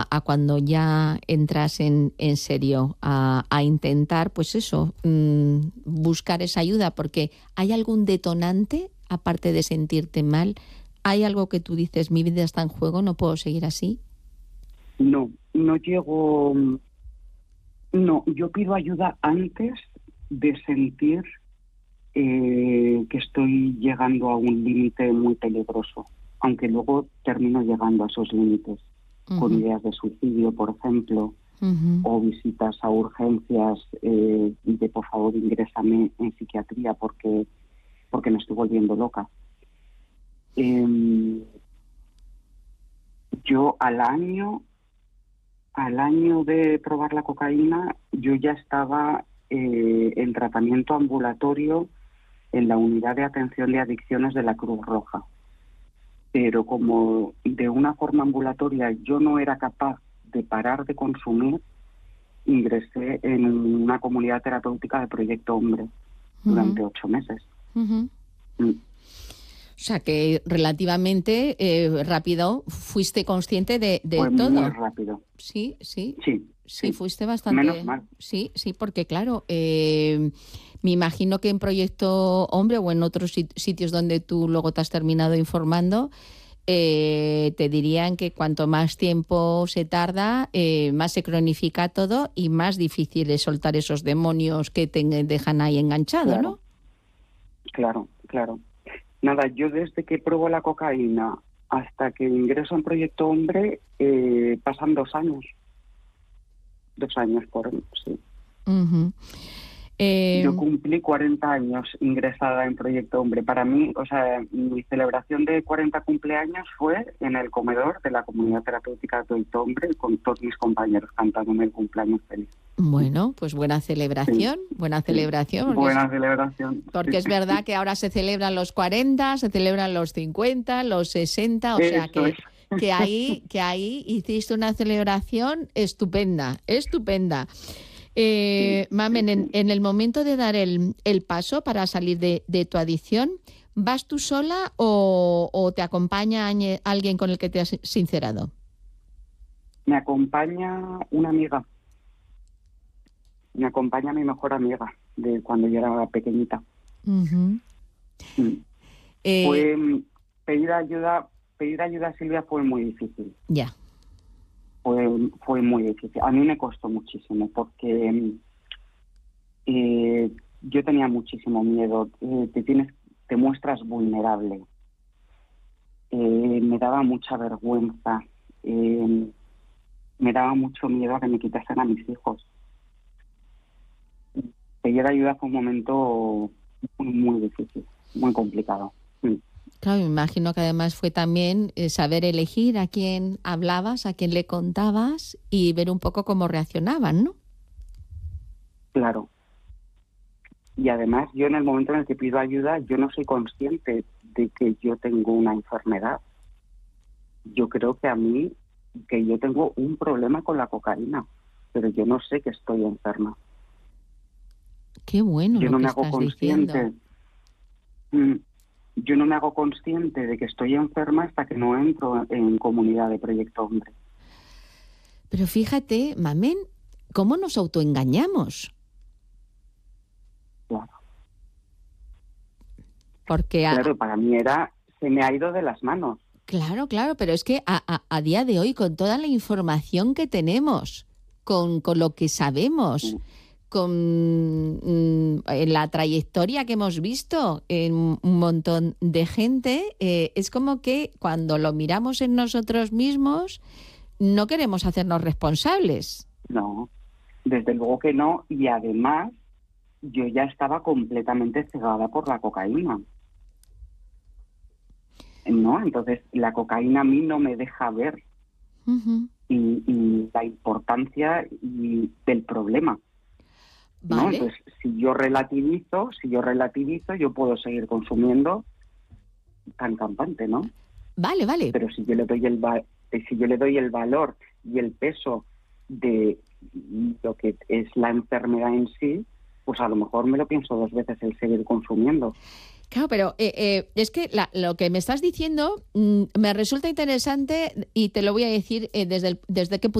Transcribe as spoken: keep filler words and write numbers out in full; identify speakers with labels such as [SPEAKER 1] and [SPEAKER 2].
[SPEAKER 1] a cuando ya entras en, en serio a, a intentar, pues eso, mmm, buscar esa ayuda? Porque ¿hay algún detonante, aparte de sentirte mal? ¿Hay algo que tú dices, mi vida está en juego, no puedo seguir así?
[SPEAKER 2] No, no llego... No, yo pido ayuda antes de sentir eh, que estoy llegando a un límite muy peligroso, aunque luego termino llegando a esos límites, uh-huh. con ideas de suicidio, por ejemplo, uh-huh. o visitas a urgencias eh, de por favor ingrésame en psiquiatría porque, porque me estoy volviendo loca. Eh, yo al año... Al año de probar la cocaína, yo ya estaba eh, en tratamiento ambulatorio en la unidad de atención de adicciones de la Cruz Roja. Pero como de una forma ambulatoria yo no era capaz de parar de consumir, ingresé en una comunidad terapéutica de Proyecto Hombre durante uh-huh. ocho meses.
[SPEAKER 1] Uh-huh. Mm. O sea, que relativamente eh, rápido fuiste consciente de, de
[SPEAKER 2] Fue
[SPEAKER 1] todo.
[SPEAKER 2] Muy rápido.
[SPEAKER 1] Sí, sí.
[SPEAKER 2] Sí,
[SPEAKER 1] sí,
[SPEAKER 2] sí.
[SPEAKER 1] fuiste bastante...
[SPEAKER 2] Menos mal.
[SPEAKER 1] Sí, sí, porque claro, eh, me imagino que en Proyecto Hombre o en otros sitios donde tú luego te has terminado informando, eh, te dirían que cuanto más tiempo se tarda, eh, más se cronifica todo y más difícil es soltar esos demonios que te dejan ahí enganchado,
[SPEAKER 2] claro.
[SPEAKER 1] ¿no?
[SPEAKER 2] Claro, claro. Nada, yo desde que pruebo la cocaína hasta que ingreso en Proyecto Hombre eh, pasan dos años. Dos años por sí.
[SPEAKER 1] Uh-huh. Eh...
[SPEAKER 2] Yo cumplí cuarenta años ingresada en Proyecto Hombre. Para mí, o sea, mi celebración de cuarenta cumpleaños fue en el comedor de la comunidad terapéutica de Proyecto Hombre con todos mis compañeros cantándome el cumpleaños feliz.
[SPEAKER 1] Bueno, pues buena celebración, sí. buena celebración.
[SPEAKER 2] Porque buena es, celebración.
[SPEAKER 1] Porque sí. es verdad que ahora se celebran los cuarenta, se celebran los cincuenta, los sesenta, o sea
[SPEAKER 2] Eso
[SPEAKER 1] que,
[SPEAKER 2] es.
[SPEAKER 1] que, ahí, que ahí hiciste una celebración estupenda, estupenda. Eh, sí, Mamen, sí, sí. En, en el momento de dar el, el paso para salir de, de tu adicción, ¿vas tú sola o, o te acompaña alguien con el que te has sincerado?
[SPEAKER 2] Me acompaña una amiga. Me acompaña mi mejor amiga de cuando yo era pequeñita.
[SPEAKER 1] Uh-huh.
[SPEAKER 2] Sí. Eh, fue pedir ayuda, pedir ayuda a Silvia fue muy difícil.
[SPEAKER 1] Ya. Yeah.
[SPEAKER 2] Fue, fue muy difícil. A mí me costó muchísimo porque eh, yo tenía muchísimo miedo. Eh, te tienes, te muestras vulnerable. Eh, me daba mucha vergüenza. Eh, me daba mucho miedo a que me quitasen a mis hijos. Pedir ayuda fue un momento muy, muy difícil, muy complicado. Sí.
[SPEAKER 1] Claro, me imagino que además fue también eh, saber elegir a quién hablabas, a quién le contabas y ver un poco cómo reaccionaban, ¿no?
[SPEAKER 2] Claro. Y además yo en el momento en el que pido ayuda, yo no soy consciente de que yo tengo una enfermedad. Yo creo que a mí, que yo tengo un problema con la cocaína, pero yo no sé que estoy enferma.
[SPEAKER 1] Qué bueno
[SPEAKER 2] yo
[SPEAKER 1] lo
[SPEAKER 2] no
[SPEAKER 1] que
[SPEAKER 2] me hago
[SPEAKER 1] estás
[SPEAKER 2] consciente.
[SPEAKER 1] diciendo.
[SPEAKER 2] Yo no me hago consciente de que estoy enferma hasta que no entro en comunidad de Proyecto Hombre.
[SPEAKER 1] Pero fíjate, Mamen, ¿cómo nos autoengañamos?
[SPEAKER 2] Claro.
[SPEAKER 1] Porque a...
[SPEAKER 2] Claro, para mí era, se me ha ido de las manos.
[SPEAKER 1] Claro, claro, pero es que a, a, a día de hoy, con toda la información que tenemos, con, con lo que sabemos... Sí. con mmm, la trayectoria que hemos visto en un montón de gente, eh, es como que cuando lo miramos en nosotros mismos no queremos hacernos responsables.
[SPEAKER 2] No, desde luego que no, y además yo ya estaba completamente cegada por la cocaína. ¿No? Entonces la cocaína a mí no me deja ver uh-huh. y, y la importancia y del problema.
[SPEAKER 1] Vale.
[SPEAKER 2] ¿No? Entonces, si yo relativizo, si yo relativizo, yo puedo seguir consumiendo tan campante, ¿no?
[SPEAKER 1] Vale, vale.
[SPEAKER 2] Pero si yo le doy el va- si yo le doy el valor y el peso de lo que es la enfermedad en sí, pues a lo mejor me lo pienso dos veces el seguir consumiendo.
[SPEAKER 1] Claro, pero eh, eh, es que la, lo que me estás diciendo mmm, me resulta interesante y te lo voy a decir eh, desde, el, desde qué punto